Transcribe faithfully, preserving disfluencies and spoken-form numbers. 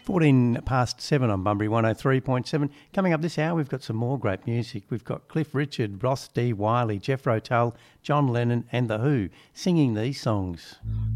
fourteen past seven on Bunbury one oh three point seven. Coming up this hour, we've got some more great music. We've got Cliff Richard, Ross D. Wiley, Jeff Rotel, John Lennon and The Who singing these songs.